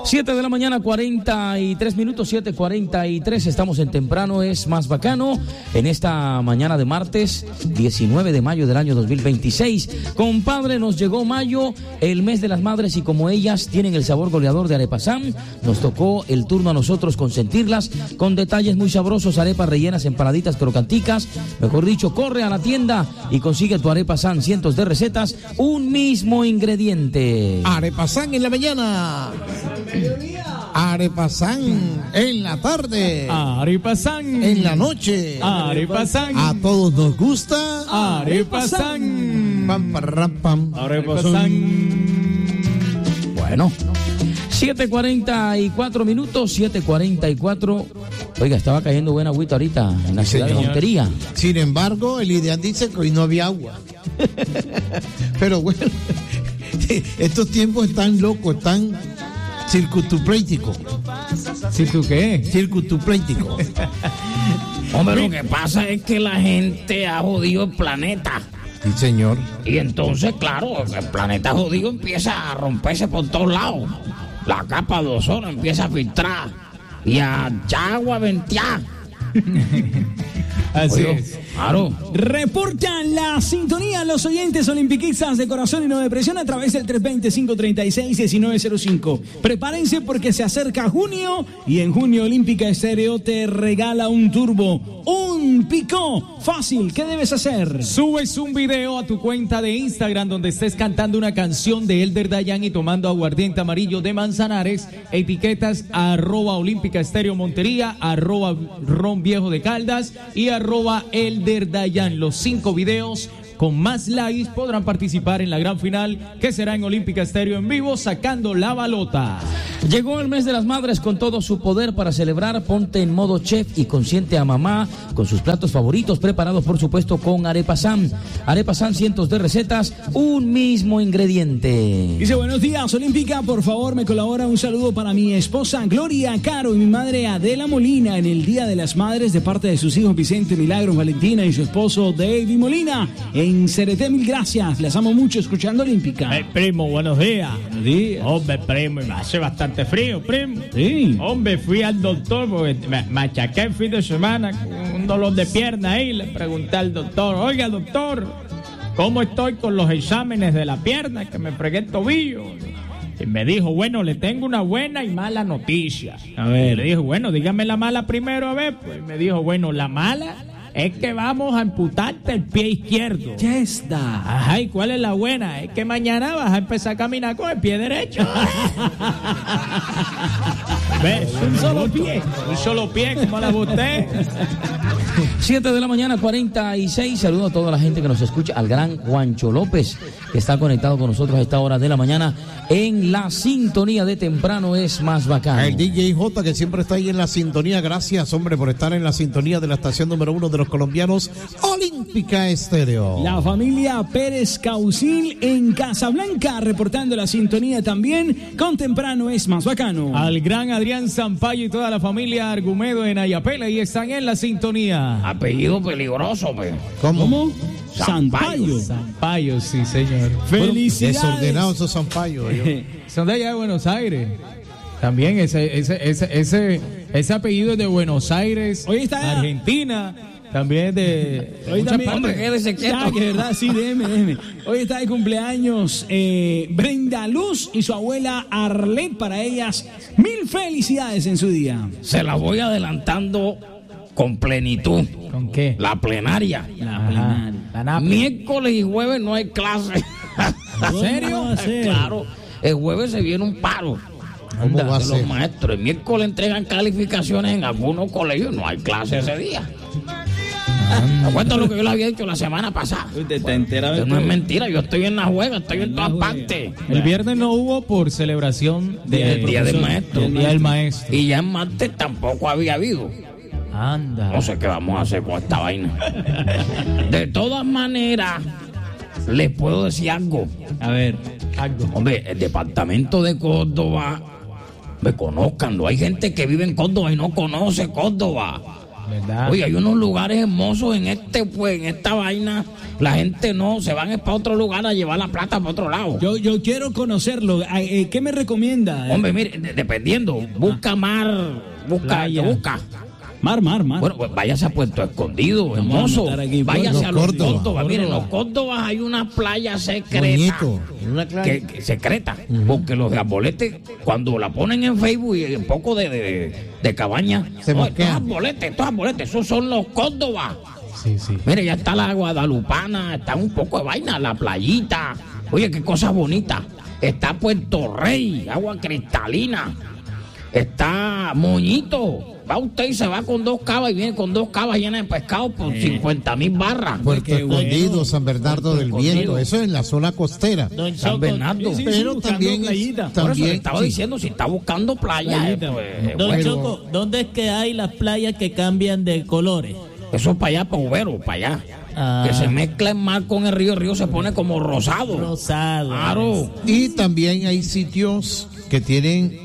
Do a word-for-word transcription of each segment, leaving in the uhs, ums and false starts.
siete de la mañana, cuarenta y tres minutos, siete cuarenta y tres. Estamos en Temprano es Más Bacano en esta mañana de martes diecinueve de mayo del año dos mil veintiséis. Compadre, nos llegó mayo, el mes de las madres, y como ellas tienen el sabor goleador de Arepasán, nos tocó el turno a nosotros consentirlas con detalles muy sabrosos: arepas rellenas, empanaditas crocanticas. Mejor dicho, corre a la tienda y consigue tu Arepasán, cientos de recetas, un mismo ingrediente. Arepasán en la mañana, Arepasán en la tarde, Arepasán en la noche, Arepasán. A todos nos gusta Arepasán. Pam, parram, pam. Arepasán. Bueno, siete cuarenta y cuatro minutos, siete cuarenta y cuatro. Oiga, estaba cayendo buena agüita ahorita en la Sí, ciudad señor. de Montería. Sin embargo, el ideal dice que hoy no había agua. Pero bueno, estos tiempos están locos, están circunstupléticos. ¿Sí tú qué? Circunstupléticos. Hombre, lo que pasa es que la gente ha jodido el planeta. Sí, señor. Y entonces, claro, el planeta jodido empieza a romperse por todos lados. La capa de ozono empieza a filtrar y a echar agua a ventear. Así Oye, es. Claro. Reportan la sintonía los oyentes olimpiquistas de corazón y no de presión a través del tres dos cero, cinco tres seis, uno nueve cero cinco. Prepárense porque se acerca junio y en junio Olímpica Estéreo te regala un turbo, un picó fácil. ¿Qué debes hacer? Subes un video a tu cuenta de Instagram donde estés cantando una canción de Elder Dayan y tomando aguardiente amarillo de Manzanares. Etiquetas arroba Olímpica Estéreo Montería, arroba Ron Viejo de Caldas y arroba Elder Dayan. Los cinco videos con más likes podrán participar en la gran final que será en Olímpica Estéreo en vivo, sacando la balota. Llegó el mes de las madres con todo su poder para celebrar. Ponte en modo chef y consiente a mamá con sus platos favoritos, preparados por supuesto con Arepasán. Arepasán, cientos de recetas, un mismo ingrediente. Dice: buenos días, Olímpica, por favor me colabora un saludo para mi esposa Gloria Caro y mi madre Adela Molina en el Día de las Madres, de parte de sus hijos Vicente, Milagros, Valentina y su esposo David Molina en Cereté. Mil gracias, las amo mucho escuchando Olímpica. Hey, primo, buenos días. Buenos días. Hombre, primo, me hace bastante frío, primo. Sí. Hombre, fui al doctor porque me machaqué el fin de semana con un dolor de pierna ahí. Le pregunté al doctor: oiga, doctor, ¿cómo estoy con los exámenes de la pierna? Que me fregué el tobillo. Y me dijo: bueno, le tengo una buena y mala noticia. A ver. Le dije: bueno, dígame la mala primero, a ver. Pues me dijo: bueno, la mala es que vamos a amputarte el pie izquierdo. Ya está. Ajá, ¿y cuál es la buena? Es que mañana vas a empezar a caminar con el pie derecho. ¿Ves? Un solo pie. Un solo pie, como la boté. siete de la mañana, cuarenta y seis. Saludo a toda la gente que nos escucha, al gran Juancho López, que está conectado con nosotros a esta hora de la mañana en la sintonía de Temprano es Más Bacano. El D J J, que siempre está ahí en la sintonía. Gracias, hombre, por estar en la sintonía de la estación número uno de los colombianos, Olímpica Estéreo. La familia Pérez Caucil en Casablanca reportando la sintonía también con Temprano es Más Bacano. Al gran Adrián Sampaio y toda la familia Argumedo en Ayapela y están en la sintonía. Apellido peligroso, pues. ¿Cómo? ¿Cómo? Sampaio. Sampaio, sí, señor. Felicidades. Desordenado esos Sampaio. yo. Son de allá de Buenos Aires. También ese, ese, ese, ese, ese apellido es de Buenos Aires, Hoy está- Argentina. También de, de Hoy muchas también, partes. Hombre, quédese quieto. Ya, que verdad, sí, déjeme, déjeme. Hoy está de cumpleaños eh, Brenda Luz y su abuela Arlet. Para ellas, mil felicidades en su día. Se la voy adelantando con plenitud. ¿Con qué? La plenaria. Ajá. La napa. Miércoles y jueves no hay clase. ¿En serio? va a ser? Claro. El jueves se viene un paro. ¿Cómo va a de ser? los maestros. El miércoles entregan calificaciones en algunos colegios. No hay clase ese día. ¿Te acuerdas lo que yo le había dicho la semana pasada? Usted está enterado de No es todo. mentira, yo estoy en la juega, estoy en todas partes. El viernes no hubo por celebración de- Del Día del Maestro. del Día del Maestro. Y ya en martes tampoco había habido. Anda. No sé qué vamos a hacer con esta vaina. De todas maneras, les puedo decir algo. A ver, algo. Hombre, el departamento de Córdoba, me conozcanlo. Hay gente que vive en Córdoba y no conoce Córdoba. ¿Verdad? Oye, hay unos lugares hermosos en este, pues, en esta vaina. La gente no, se van para otro lugar a llevar la plata para otro lado. Yo, yo quiero conocerlo. Eh, ¿Qué me recomienda? Hombre, mire, de- dependiendo, busca mar, busca, Playa. busca. Mar, mar, mar. Bueno, pues váyase a Puerto Escondido, hermoso. anotar aquí, Váyase a Los los Córdoba. Córdoba. Miren, en los Córdoba. Córdobas hay una playa secreta. Bonito. Una clase. Que, que secreta, porque los de arboletes, cuando la ponen en Facebook y un poco de, de, de cabaña, Se no, estos mosquean. arboletes, estos arboletes, esos son los Córdoba. Sí, sí. Mire, ya está la Guadalupana, está un poco de vaina, la playita. Oye, qué cosa bonita. Está Puerto Rey, agua cristalina. Está Moñito. Va usted y se va con dos cavas y viene con dos cavas llenas de pescado por cincuenta mil barras. Puerto Qué bueno. Escondido, San Bernardo Puerto del Escondido. Viento, eso es en la zona costera. Don San Choco, Bernardo. Sí, sí, Pero buscando también, playita. Por eso le también estaba sí. diciendo, si está buscando playa, Playita. eh, pues, eh, Don bueno, Choco, ¿dónde es que hay las playas que cambian de colores? eso es para allá, para Ubero, para allá. Ah. Que se mezcla el mar con el río, el río se pone como rosado. Rosado. Claro. Y también hay sitios que tienen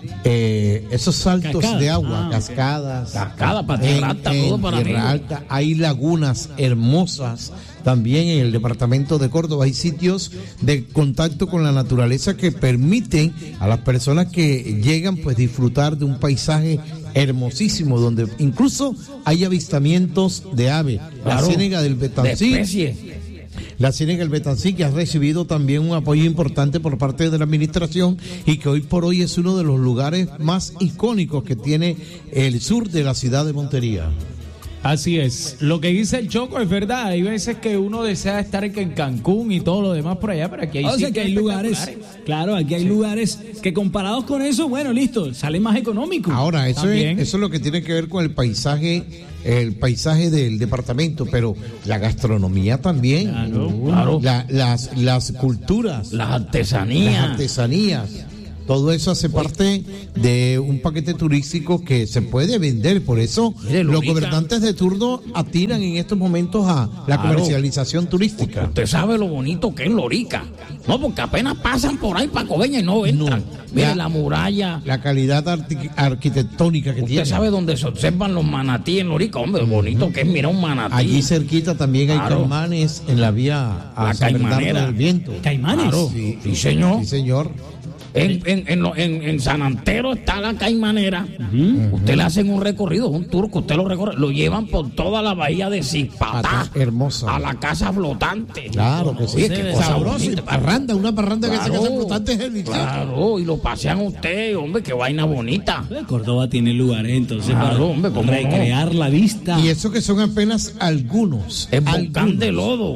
eh, esos saltos Cascadas. de agua, Ah, cascadas. Cascada para tierra En- alta, en todo para Tierra arriba. Alta. Hay lagunas hermosas. También en el departamento de Córdoba hay sitios de contacto con la naturaleza que permiten a las personas que llegan pues disfrutar de un paisaje hermosísimo donde incluso hay avistamientos de aves. La Claro, ciénaga del de Betancí. especies. La ciénaga del Betancí, que ha recibido también un apoyo importante por parte de la administración y que hoy por hoy es uno de los lugares más icónicos que tiene el sur de la ciudad de Montería. Así es. Lo que dice el Choco es verdad. Hay veces que uno desea estar en Cancún y todo lo demás por allá, pero aquí hay O sea sitios que hay lugares, espectaculares. claro, aquí hay lugares que comparados con eso, bueno, listo, sale más económico. Ahora, eso es, También. eso es lo que tiene que ver con el paisaje, el paisaje del departamento, pero la gastronomía también, Claro. La- las, las culturas, Las las artesanías. artesanías. Todo eso hace parte de un paquete turístico que se puede vender. Por eso Mire, los Lorica. gobernantes de turno atinan en estos momentos a la Claro. comercialización turística. Usted sabe lo bonito que es Lorica. No, porque apenas pasan por ahí para Coveña y no entran. No. Mire Ya. la muralla. La calidad arti- arquitectónica que Usted tiene. sabe dónde se observan los manatí en Lorica. Hombre, bonito que es, mira un manatí. Allí cerquita también hay Claro. caimanes en la vía a La San Bernardo Caimanera. del Viento. ¿Caimanes? Claro. Sí. Sí, señor. Sí, señor. En, en, en, lo- en- en San Antero está la Caimanera. Usted le hacen un recorrido, un tour que usted lo recorre. Lo llevan por toda la bahía de Zispatá. Pata- hermosa. A la casa flotante. Claro que sí. Oye, qué cosa Sabroso. Y bonita. parranda, una parranda que se Claro. casa flotante es deliciosa. Claro, y lo pasean usted, hombre, qué vaina bonita. Córdoba tiene lugares entonces Claro, para hombre, ¿cómo no? recrear la vista. Y eso que son apenas algunos. Es volcán algunos. de lodo.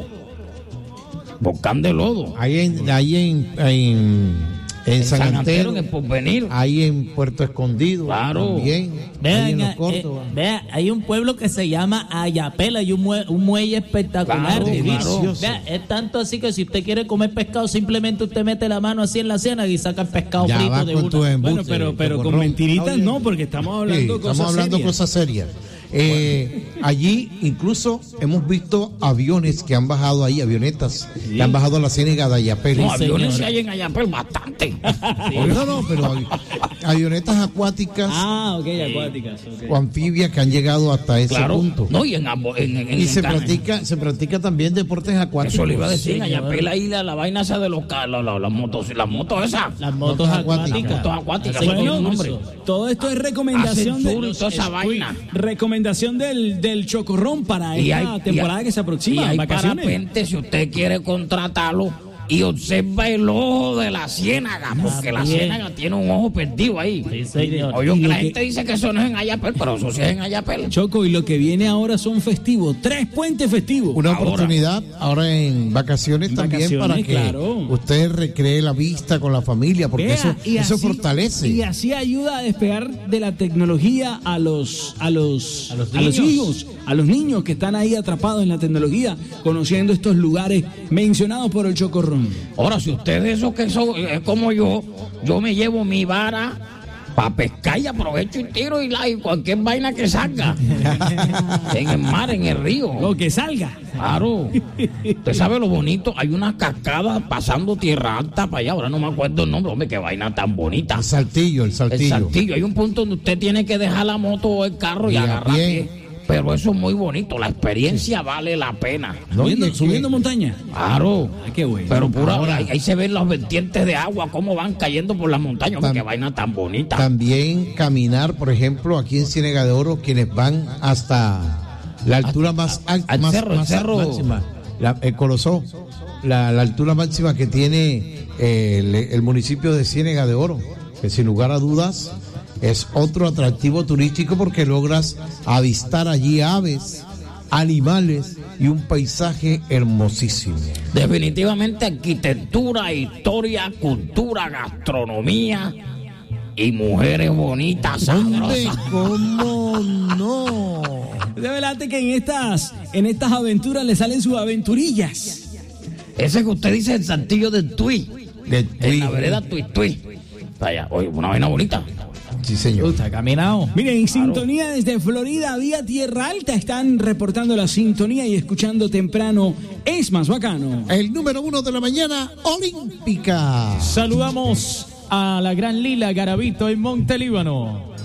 Volcán de lodo. Ahí en, ahí en, en, en San, Antero, en el porvenir. ahí en Puerto Escondido, Claro. también, ahí Vean, en los eh, Córdoba. eh, vea, hay un pueblo que se llama Ayapela y un, mue- un muelle espectacular. Claro, divino. claro. Vea, es tanto así que si usted quiere comer pescado, simplemente usted mete la mano así en la ciénaga y saca el pescado Ya frito va de con una. tu embuste, Bueno, pero, pero con Chocorrón. mentiritas Oye, no, porque estamos sí, hablando cosas estamos hablando serias. cosas serias. Eh, allí incluso hemos visto aviones que han bajado ahí, avionetas que han bajado a la ciénaga de Ayapel. No, aviones señor. se hay en Ayapel bastante. No, no, pero hay avionetas acuáticas Ah, ok, acuáticas. ok. o anfibias que han llegado hasta ese Claro. punto. No, y en ambos. En, en, Y en se Cana- practica, se practica también deportes acuáticos. Eso le iba a decir, en señor. Ayapel ahí la, la vaina esa de los ca- la- la- las motos, las motos esas. Las motos Motos acuáticas. acuáticas. Motos acuáticas, Hacen bueno, un nombre. curso. Todo esto es recomendación Hacen de sur y toda esa vaina. recomendación del, del Chocorrón para Y esta hay- temporada y hay- que se aproxima, Y hay vacaciones. parapente si usted quiere contratarlo y observa el ojo de la ciénaga, porque la También. ciénaga tiene un ojo perdido ahí. Sí, señor. Oye, Y que lo la que- gente dice que eso no es en Ayapel, pero eso sí es en Ayapel. Choco, y lo que viene ahora son festivos, tres puentes festivos. Una Ahora. oportunidad ahora en vacaciones En también vacaciones, para que claro. usted recree la vista con la familia, porque Vea, eso, y eso así- fortalece. Y así ayuda a despegar de la tecnología a los a los A los a los niños. hijos, a los niños que están ahí atrapados en la tecnología, conociendo estos lugares mencionados por el Chocorrón. Ahora, si usted es eso que son, es como yo, yo me llevo mi vara para pescar y aprovecho y tiro y, la, y cualquier vaina que salga. En el mar, en el río. Lo que salga. Claro. Usted sabe lo bonito. Hay una cascada pasando tierra alta para allá. Ahora no me acuerdo el nombre. Hombre, qué vaina tan bonita. El saltillo, el saltillo. El saltillo. Hay un punto donde usted tiene que dejar la moto o el carro y, Y a agarrar pie. pie pero eso es muy bonito, la experiencia vale la pena. No, subiendo y es subiendo que- montaña. Claro. Ay, qué bueno. Pero pura, Ahora- ahí, ahí se ven los vertientes de agua, cómo van cayendo por las montañas. Tam- Qué vaina tan bonita. También caminar, por ejemplo, aquí en Ciénega de Oro, quienes van hasta la altura más alta, al más, cerro, el más cerro. máxima, la, el Colosó, la, la altura máxima que tiene eh, el, el municipio de Ciénega de Oro, que sin lugar a dudas es otro atractivo turístico porque logras avistar allí aves, animales y un paisaje hermosísimo. Definitivamente arquitectura, historia, cultura, gastronomía y mujeres bonitas, sabrosas. ¿Cómo no? De verdad que en estas, en estas aventuras le salen sus aventurillas. Ese que usted dice, el Santillo del Tui. Del En la Tui. vereda Tui Tui. Vaya, oye, una vaina bonita. Sí, señor. ¿Usted ha caminado? Miren, en sintonía desde Florida, vía Tierra Alta, están reportando la sintonía y escuchando temprano. Es más bacano. El número uno de la mañana olímpica. Saludamos a la gran Lila Garavito en Montelíbano.